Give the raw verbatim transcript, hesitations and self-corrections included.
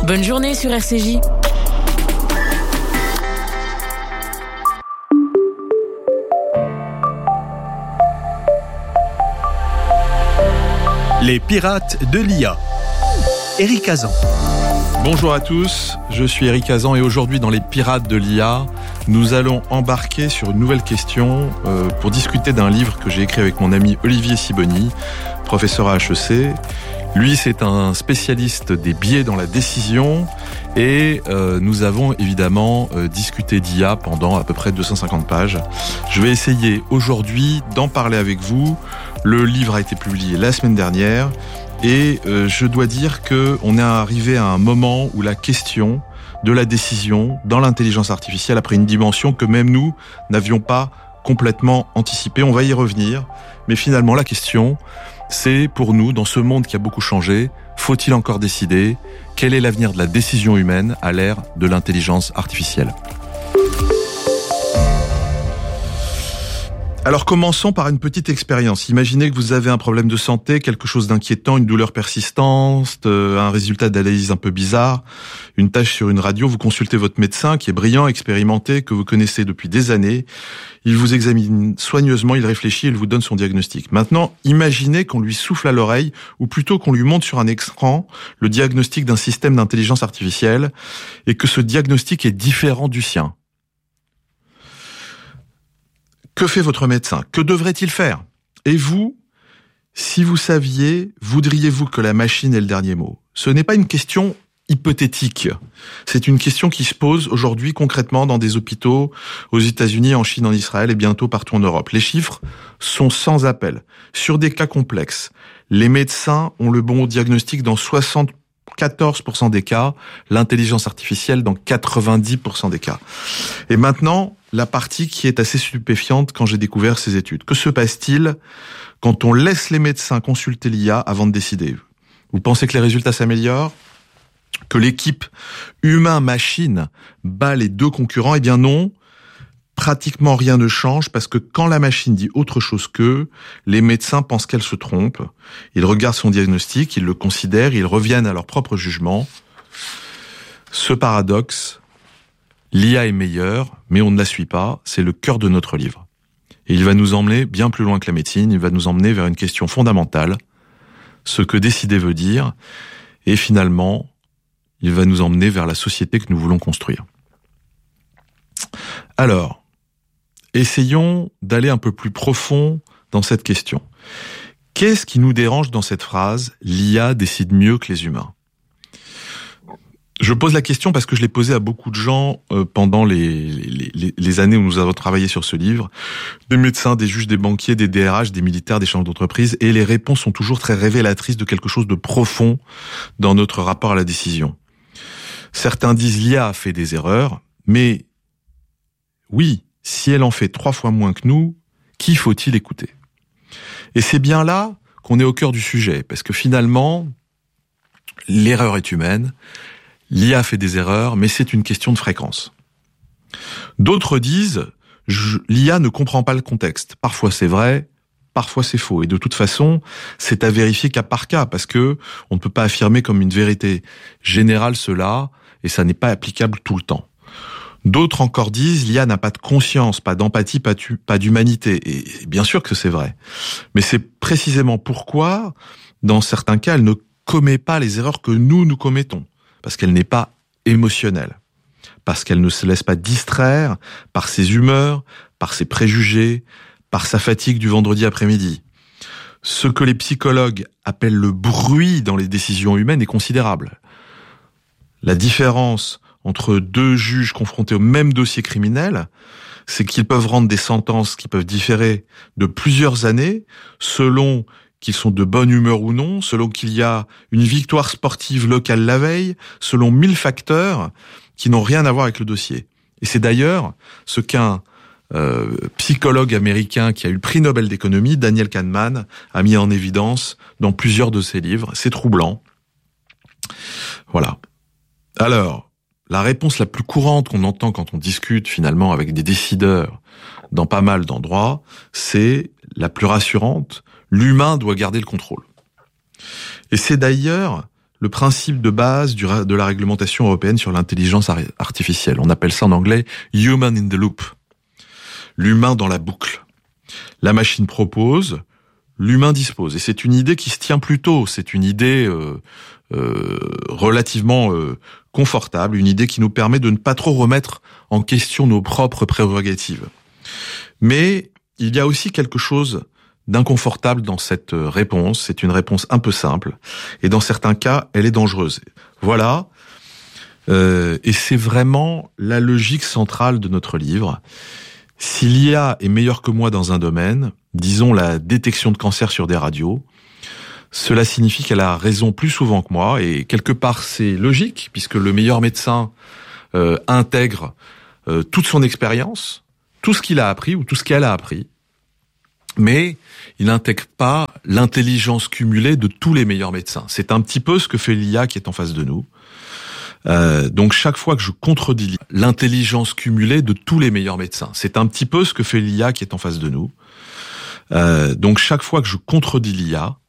Bonne journée sur R C J. Les pirates de l'I A. Éric Hazan. Bonjour à tous, je suis Éric Hazan et aujourd'hui dans les pirates de l'I A, nous allons embarquer sur une nouvelle question euh, pour discuter d'un livre que j'ai écrit avec mon ami Olivier Sibony, professeur à H E C. Lui, c'est un spécialiste des biais dans la décision et euh, nous avons évidemment euh, discuté d'I A pendant à peu près deux cent cinquante pages. Je vais essayer aujourd'hui d'en parler avec vous. Le livre a été publié la semaine dernière et euh, je dois dire que on est arrivé à un moment où la question de la décision dans l'intelligence artificielle a pris une dimension que même nous n'avions pas complètement anticipée. On va y revenir, mais finalement la question, c'est pour nous, dans ce monde qui a beaucoup changé, faut-il encore décider? Quel est l'avenir de la décision humaine à l'ère de l'intelligence artificielle? Alors commençons par une petite expérience. Imaginez que vous avez un problème de santé, quelque chose d'inquiétant, une douleur persistante, euh, un résultat d'analyse un peu bizarre, une tâche sur une radio, vous consultez votre médecin qui est brillant, expérimenté, que vous connaissez depuis des années. Il vous examine soigneusement, il réfléchit, il vous donne son diagnostic. Maintenant, imaginez qu'on lui souffle à l'oreille, ou plutôt qu'on lui montre sur un écran le diagnostic d'un système d'intelligence artificielle, et que ce diagnostic est différent du sien. Que fait votre médecin? Que devrait-il faire? Et vous, si vous saviez, voudriez-vous que la machine ait le dernier mot? Ce n'est pas une question hypothétique. C'est une question qui se pose aujourd'hui concrètement dans des hôpitaux aux États-Unis, en Chine, en Israël et bientôt partout en Europe. Les chiffres sont sans appel. Sur des cas complexes, les médecins ont le bon diagnostic dans soixante-quatorze pour cent des cas, l'intelligence artificielle dans quatre-vingt-dix pour cent des cas. Et maintenant, la partie qui est assez stupéfiante quand j'ai découvert ces études. Que se passe-t-il quand on laisse les médecins consulter l'I A avant de décider? Vous pensez que les résultats s'améliorent? Que l'équipe humain-machine bat les deux concurrents? Eh bien non, pratiquement rien ne change parce que quand la machine dit autre chose qu'eux, les médecins pensent qu'elle se trompe. Ils regardent son diagnostic, ils le considèrent, ils reviennent à leur propre jugement. Ce paradoxe, l'I A est meilleure, mais on ne la suit pas, c'est le cœur de notre livre. Et il va nous emmener bien plus loin que la médecine, il va nous emmener vers une question fondamentale, ce que décider veut dire, et finalement, il va nous emmener vers la société que nous voulons construire. Alors, essayons d'aller un peu plus profond dans cette question. Qu'est-ce qui nous dérange dans cette phrase « l'I A décide mieux que les humains » ? Je pose la question parce que je l'ai posée à beaucoup de gens euh, pendant les, les, les années où nous avons travaillé sur ce livre, des médecins, des juges, des banquiers, des D R H, des militaires, des chefs d'entreprise, et les réponses sont toujours très révélatrices de quelque chose de profond dans notre rapport à la décision. Certains disent l'I A a fait des erreurs, mais oui, si elle en fait trois fois moins que nous, qui faut-il écouter? Et c'est bien là qu'on est au cœur du sujet, parce que finalement, l'erreur est humaine, l'I A fait des erreurs, mais c'est une question de fréquence. D'autres disent, je, l'I A ne comprend pas le contexte. Parfois c'est vrai, parfois c'est faux. Et de toute façon, c'est à vérifier cas par cas, parce que on ne peut pas affirmer comme une vérité générale cela, et ça n'est pas applicable tout le temps. D'autres encore disent, l'I A n'a pas de conscience, pas d'empathie, pas, tu, pas d'humanité. Et bien sûr que c'est vrai. Mais c'est précisément pourquoi, dans certains cas, elle ne commet pas les erreurs que nous, nous commettons. Parce qu'elle n'est pas émotionnelle, parce qu'elle ne se laisse pas distraire par ses humeurs, par ses préjugés, par sa fatigue du vendredi après-midi. Ce que les psychologues appellent le bruit dans les décisions humaines est considérable. La différence entre deux juges confrontés au même dossier criminel, c'est qu'ils peuvent rendre des sentences qui peuvent différer de plusieurs années selon qu'ils sont de bonne humeur ou non, selon qu'il y a une victoire sportive locale la veille, selon mille facteurs qui n'ont rien à voir avec le dossier. Et c'est d'ailleurs ce qu'un euh, psychologue américain qui a eu le prix Nobel d'économie, Daniel Kahneman, a mis en évidence dans plusieurs de ses livres. C'est troublant. Voilà. Alors, la réponse la plus courante qu'on entend quand on discute finalement avec des décideurs dans pas mal d'endroits, c'est la plus rassurante. L'humain doit garder le contrôle. Et c'est d'ailleurs le principe de base du, de la réglementation européenne sur l'intelligence artificielle. On appelle ça en anglais « human in the loop », l'humain dans la boucle. La machine propose, l'humain dispose. Et c'est une idée qui se tient plutôt, c'est une idée euh, euh, relativement euh, confortable, une idée qui nous permet de ne pas trop remettre en question nos propres prérogatives. Mais il y a aussi quelque chose d'inconfortable dans cette réponse. C'est une réponse un peu simple, et dans certains cas, elle est dangereuse. Voilà, euh, et c'est vraiment la logique centrale de notre livre. Si l'I A est meilleure que moi dans un domaine, disons la détection de cancer sur des radios, cela signifie qu'elle a raison plus souvent que moi, et quelque part c'est logique, puisque le meilleur médecin euh, intègre euh, toute son expérience, tout ce qu'il a appris ou tout ce qu'elle a appris, mais il n'intègre pas l'intelligence cumulée de tous les meilleurs médecins. C'est un petit peu ce que fait l'I A qui est en face de nous. Euh, donc chaque fois que je contredis l'intelligence cumulée de tous les meilleurs médecins, c'est un petit peu ce que fait l'I A qui est en face de nous. Euh, donc chaque fois que je contredis l'I A,